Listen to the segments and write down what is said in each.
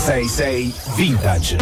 106.6 Vintage.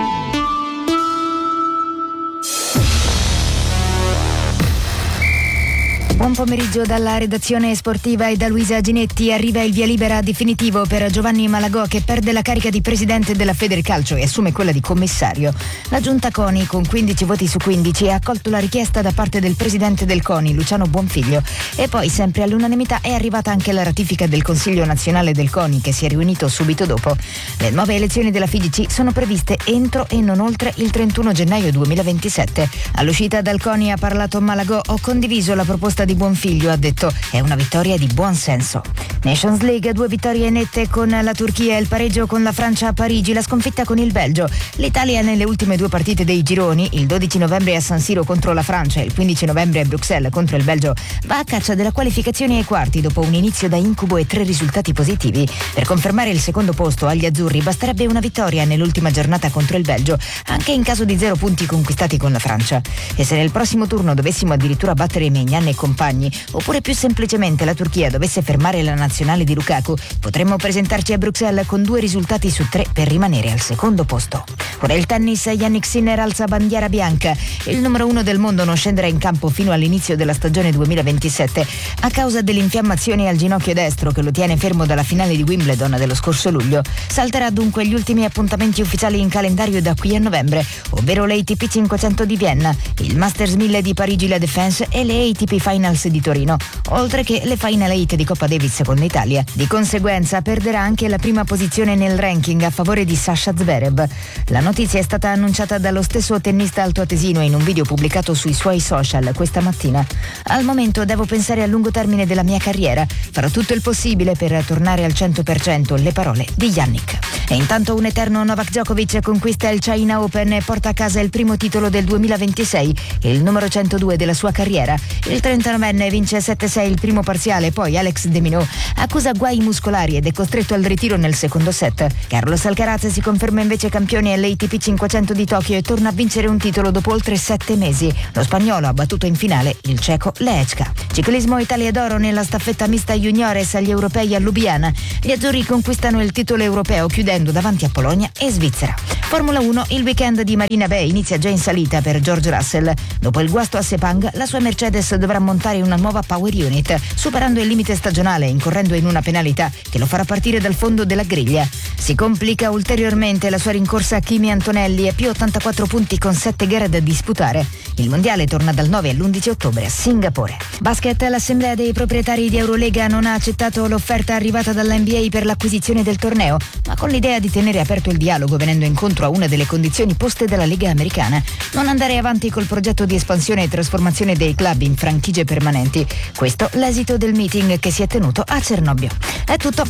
Buon pomeriggio dalla redazione sportiva e da Luisa Ginetti. Arriva il via libera definitivo per Giovanni Malagò, che perde la carica di presidente della Federcalcio e assume quella di commissario. La giunta CONI, con 15 voti su 15, ha accolto la richiesta da parte del presidente del CONI, Luciano Buonfiglio. E poi, sempre all'unanimità, è arrivata anche la ratifica del Consiglio Nazionale del CONI, che si è riunito subito dopo. Le nuove elezioni della FIGC sono previste entro e non oltre il 31 gennaio 2027. All'uscita dal CONI ha parlato Malagò: ho condiviso la proposta di Buonfiglio, ha detto, è una vittoria di buon senso. Nations League, 2 vittorie nette con la Turchia, il pareggio con la Francia a Parigi, la sconfitta con il Belgio. L'Italia nelle ultime 2 partite dei gironi, il 12 novembre a San Siro contro la Francia e il 15 novembre a Bruxelles contro il Belgio, va a caccia della qualificazione ai quarti dopo un inizio da incubo e 3 risultati positivi. Per confermare il secondo posto agli azzurri basterebbe una vittoria nell'ultima giornata contro il Belgio, anche in caso di 0 punti conquistati con la Francia. E se nel prossimo turno dovessimo addirittura battere Maignan e compagni, oppure più semplicemente la Turchia dovesse fermare la nazionale di Lukaku, potremmo presentarci a Bruxelles con 2 risultati su 3 per rimanere al secondo posto. Ora il tennis, Jannik Sinner alza bandiera bianca. Il numero 1 del mondo non scenderà in campo fino all'inizio della stagione 2027 a causa dell'infiammazione al ginocchio destro che lo tiene fermo dalla finale di Wimbledon dello scorso luglio. Salterà dunque gli ultimi appuntamenti ufficiali in calendario da qui a novembre, ovvero l'ATP 500 di Vienna, il Masters 1000 di Parigi La Défense e le ATP Finals di Torino, oltre che le Final 8 di Coppa Davis con l'Italia. Di conseguenza perderà anche la prima posizione nel ranking a favore di Sasha Zverev. La notizia è stata annunciata dallo stesso tennista altoatesino in un video pubblicato sui suoi social questa mattina. Al momento devo pensare a lungo termine della mia carriera. Farò tutto il possibile per tornare al 100%, le parole di Jannik. E intanto un eterno Novak Djokovic conquista il China Open e porta a casa il primo titolo del 2026 e il numero 102 della sua carriera. Il 39enne vince 7-6 il primo parziale, poi Alex de Minaur accusa guai muscolari ed è costretto al ritiro nel secondo set. Carlos Alcaraz si conferma invece campione all'ATP 500 di Tokyo e torna a vincere un titolo dopo oltre 7 mesi. Lo spagnolo ha battuto in finale il ceco Lehečka. Ciclismo Italia d'oro nella staffetta mista juniores agli europei a Lubiana. Gli azzurri conquistano il titolo europeo chiudendo davanti a Polonia e Svizzera. Formula 1, il weekend di Marina Bay inizia già in salita per George Russell. Dopo il guasto a Sepang, la sua Mercedes dovrà montare una nuova power unit, superando il limite stagionale e incorrendo in una penalità che lo farà partire dal fondo della griglia. Si complica ulteriormente la sua rincorsa a Kimi Antonelli e più 84 punti con 7 gare da disputare. Il mondiale torna dal 9 all'11 ottobre a Singapore. Basket, l'assemblea dei proprietari di Eurolega non ha accettato l'offerta arrivata dall'NBA per l'acquisizione del torneo, ma con l'idea di tenere aperto il dialogo venendo incontro a una delle condizioni poste dalla Lega americana: non andare avanti col progetto di espansione e trasformazione dei club in franchigie permanenti. Questo l'esito del meeting che si è tenuto a Cernobbio. È tutto.